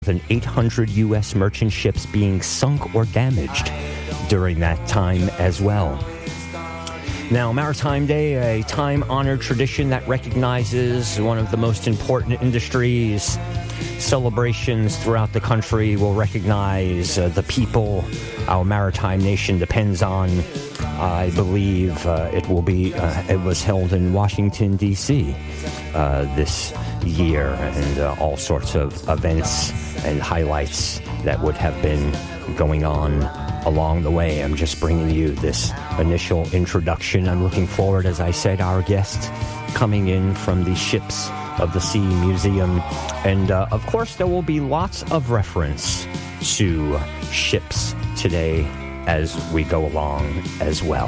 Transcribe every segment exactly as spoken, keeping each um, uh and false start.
than eight hundred U S merchant ships being sunk or damaged during that time as well. Now, Maritime Day, a time-honored tradition that recognizes one of the most important industries. Celebrations throughout the country will recognize uh, the people our maritime nation depends on. I believe uh, it will be, uh, it was held in Washington, D C uh, this year, and uh, all sorts of events and highlights that would have been going on along the way. I'm just bringing you this initial introduction. I'm looking forward, as I said, our guest coming in from the Ships of the Sea Museum. And, uh, of course, there will be lots of reference to ships today as we go along as well.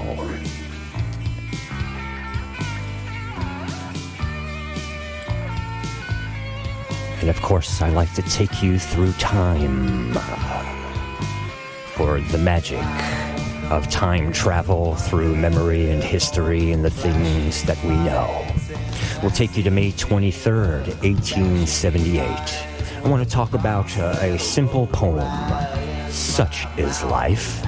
And, of course, I like to take you through time for the magic of time travel through memory and history and the things that we know. We'll take you to May twenty-third, eighteen seventy-eight. I want to talk about uh, a simple poem, Such is Life.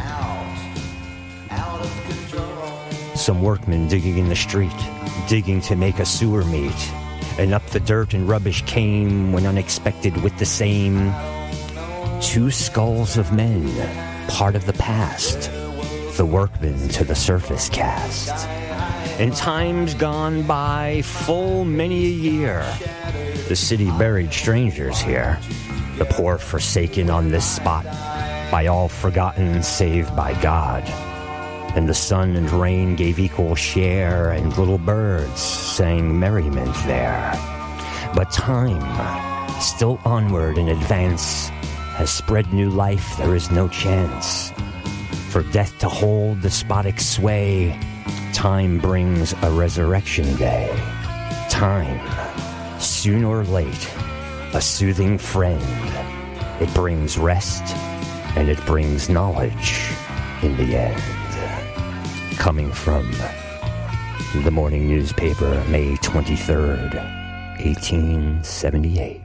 Some workmen digging in the street, digging to make a sewer meet, and up the dirt and rubbish came when unexpected with the same two skulls of men, part of the past, the workmen to the surface cast. In times gone by, full many a year, the city buried strangers here, the poor forsaken on this spot, by all forgotten save by God. And the sun and rain gave equal share, and little birds sang merriment there. But time, still onward in advance, has spread new life, there is no chance. For death to hold despotic sway, time brings a resurrection day. Time, soon or late, a soothing friend. It brings rest, and it brings knowledge in the end. Coming from the morning newspaper, May twenty-third, eighteen seventy-eight.